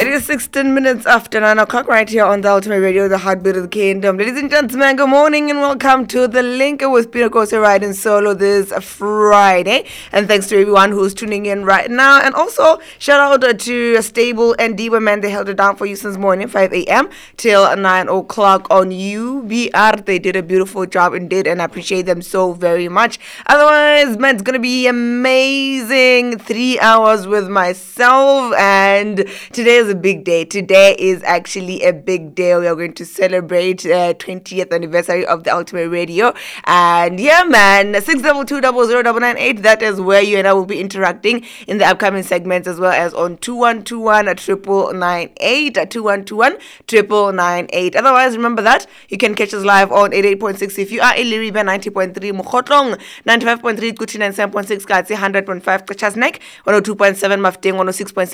is 16 minutes after 9 o'clock right here on the Ultimate Radio, the heartbeat of the kingdom. Ladies and gentlemen, good morning and welcome to The Link with Peter Kose riding solo this Friday. And thanks to everyone who's tuning in right now. And also, shout out to Stable and Diva, man. They held it down for you since morning, 5 a.m. till 9 o'clock on UBR. They did a beautiful job indeed, and I appreciate them so very much. Otherwise, man, it's going to be amazing 3 hours with myself. And today is a big day. Today is actually a big day. We are going to celebrate 20th anniversary of the Ultimate Radio. And yeah, man, 622000998. That is where you and I will be interacting in the upcoming segments, as well as on 2121-998, 2121-998. Otherwise, remember that you can catch us live on 88.6 if you are in Liriba, 90.3 Mokhotlong, 95.3 Kuti, 97.6 Katsi, 100.5 Kachasnek, 102.7 Mafting, 106.6